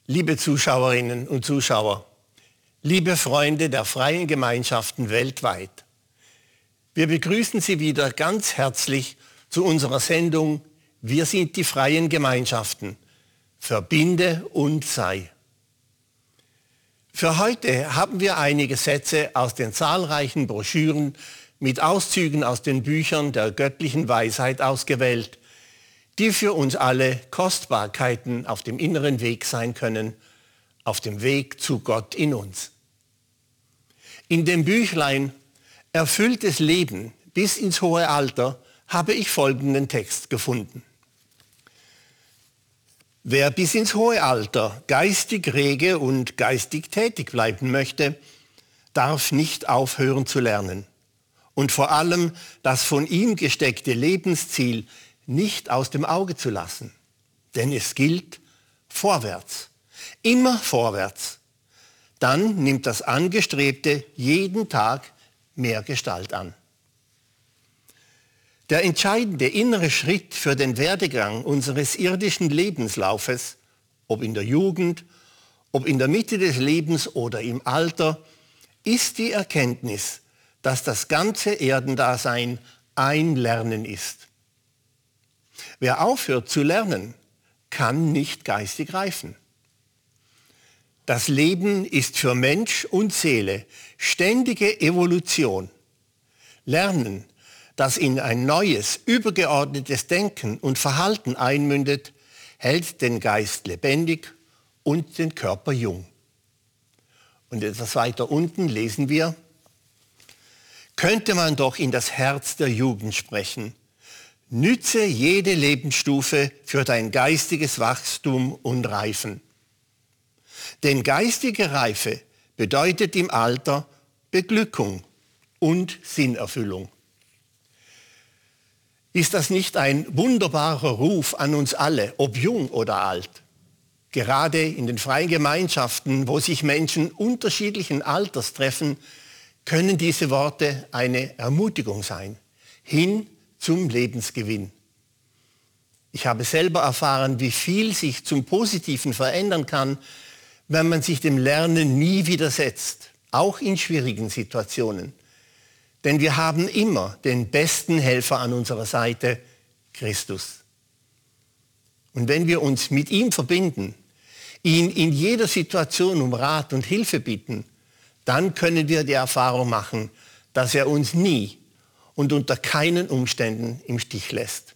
Liebe Zuschauerinnen und Zuschauer, liebe Freunde der freien Gemeinschaften weltweit, wir begrüßen Sie wieder ganz herzlich zu unserer Sendung Wir sind die freien Gemeinschaften. Verbinde und sei. Für heute haben wir einige Sätze aus den zahlreichen Broschüren mit Auszügen aus den Büchern der göttlichen Weisheit ausgewählt, die für uns alle Kostbarkeiten auf dem inneren Weg sein können, auf dem Weg zu Gott in uns. In dem Büchlein Erfülltes Leben bis ins hohe Alter habe ich folgenden Text gefunden. Wer bis ins hohe Alter geistig rege und geistig tätig bleiben möchte, darf nicht aufhören zu lernen und vor allem das von ihm gesteckte Lebensziel nicht aus dem Auge zu lassen. Denn es gilt vorwärts, immer vorwärts. Dann nimmt das Angestrebte jeden Tag mehr Gestalt an. Der entscheidende innere Schritt für den Werdegang unseres irdischen Lebenslaufes, ob in der Jugend, ob in der Mitte des Lebens oder im Alter, ist die Erkenntnis, dass das ganze Erdendasein ein Lernen ist. Wer aufhört zu lernen, kann nicht geistig reifen. Das Leben ist für Mensch und Seele ständige Evolution. Lernen, das in ein neues, übergeordnetes Denken und Verhalten einmündet, hält den Geist lebendig und den Körper jung. Und etwas weiter unten lesen wir: Könnte man doch in das Herz der Jugend sprechen, nütze jede Lebensstufe für dein geistiges Wachstum und Reifen. Denn geistige Reife bedeutet im Alter Beglückung und Sinnerfüllung. Ist das nicht ein wunderbarer Ruf an uns alle, ob jung oder alt? Gerade in den freien Gemeinschaften, wo sich Menschen unterschiedlichen Alters treffen, können diese Worte eine Ermutigung sein, hin zum Lebensgewinn. Ich habe selber erfahren, wie viel sich zum Positiven verändern kann, wenn man sich dem Lernen nie widersetzt, auch in schwierigen Situationen. Denn wir haben immer den besten Helfer an unserer Seite, Christus. Und wenn wir uns mit ihm verbinden, ihn in jeder Situation um Rat und Hilfe bitten, dann können wir die Erfahrung machen, dass er uns nie und unter keinen Umständen im Stich lässt.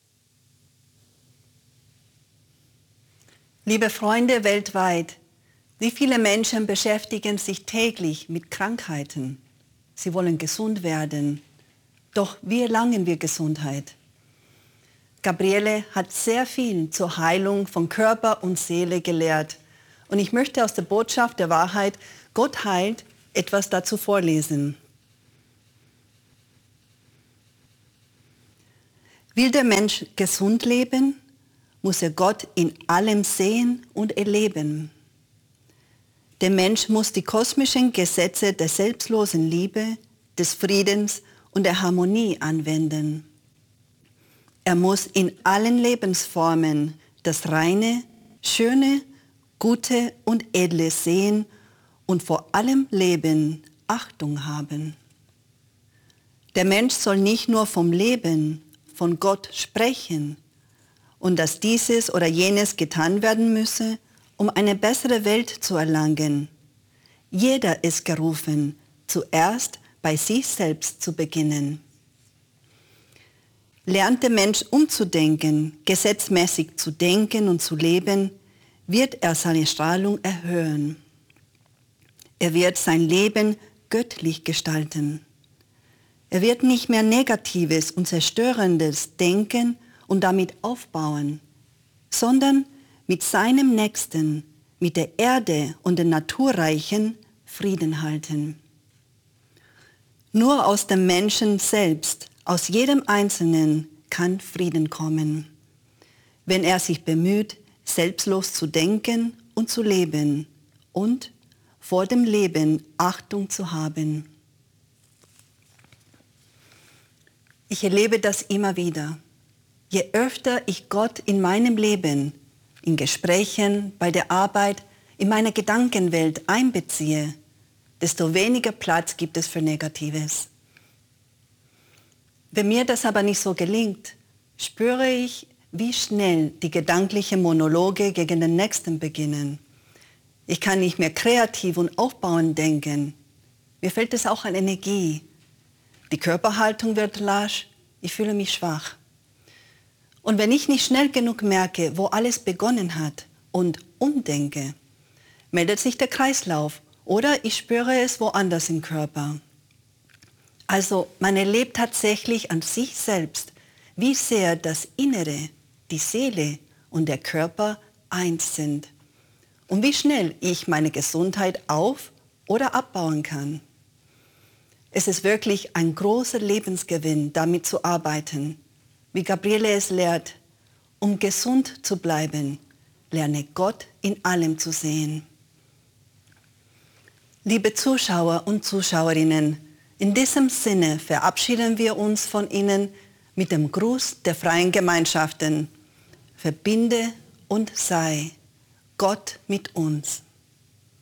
Liebe Freunde weltweit, wie viele Menschen beschäftigen sich täglich mit Krankheiten? Sie wollen gesund werden. Doch wie erlangen wir Gesundheit? Gabriele hat sehr viel zur Heilung von Körper und Seele gelehrt. Und ich möchte aus der Botschaft der Wahrheit, Gott heilt, etwas dazu vorlesen. Will der Mensch gesund leben, muss er Gott in allem sehen und erleben. Der Mensch muss die kosmischen Gesetze der selbstlosen Liebe, des Friedens und der Harmonie anwenden. Er muss in allen Lebensformen das Reine, Schöne, Gute und Edle sehen und vor allem Leben Achtung haben. Der Mensch soll nicht nur vom Leben, von Gott sprechen und dass dieses oder jenes getan werden müsse, um eine bessere Welt zu erlangen. Jeder ist gerufen, zuerst bei sich selbst zu beginnen. Lernt der Mensch umzudenken, gesetzmäßig zu denken und zu leben, wird er seine Strahlung erhöhen. Er wird sein Leben göttlich gestalten. Er wird nicht mehr Negatives und Zerstörendes denken und damit aufbauen, sondern mit seinem Nächsten, mit der Erde und den Naturreichen Frieden halten. Nur aus dem Menschen selbst, aus jedem Einzelnen kann Frieden kommen, wenn er sich bemüht, selbstlos zu denken und zu leben und vor dem Leben Achtung zu haben. Ich erlebe das immer wieder. Je öfter ich Gott in meinem Leben in Gesprächen, bei der Arbeit, in meine Gedankenwelt einbeziehe, desto weniger Platz gibt es für Negatives. Wenn mir das aber nicht so gelingt, spüre ich, wie schnell die gedanklichen Monologe gegen den Nächsten beginnen. Ich kann nicht mehr kreativ und aufbauend denken. Mir fehlt es auch an Energie. Die Körperhaltung wird lasch, ich fühle mich schwach. Und wenn ich nicht schnell genug merke, wo alles begonnen hat und umdenke, meldet sich der Kreislauf oder ich spüre es woanders im Körper. Also man erlebt tatsächlich an sich selbst, wie sehr das Innere, die Seele und der Körper eins sind. Und wie schnell ich meine Gesundheit auf- oder abbauen kann. Es ist wirklich ein großer Lebensgewinn, damit zu arbeiten. Wie Gabriele es lehrt, um gesund zu bleiben, lerne Gott in allem zu sehen. Liebe Zuschauer und Zuschauerinnen, in diesem Sinne verabschieden wir uns von Ihnen mit dem Gruß der Freien Gemeinschaften. Verbinde und sei Gott mit uns.